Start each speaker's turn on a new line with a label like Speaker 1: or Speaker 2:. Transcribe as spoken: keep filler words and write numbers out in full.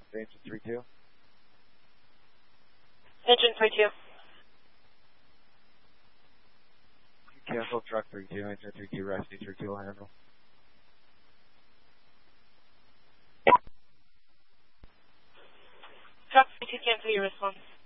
Speaker 1: Engine three two.
Speaker 2: Engine three two.
Speaker 1: Cancel truck three two, engine three two, rescue three two will handle.
Speaker 2: Truck three two, cancel your response.